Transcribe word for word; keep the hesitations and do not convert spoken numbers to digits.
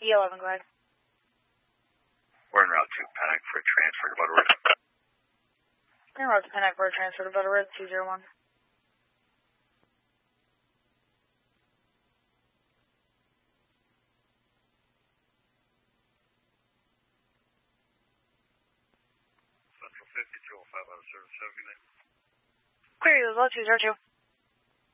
E eleven, go ahead. We're en route to Panic for a transfer to Butterworth. En route to Panic for a transfer to Butterworth, two zero one. Central fifty, two oh five out of service, seven, good night. Clear, you as well, two zero two.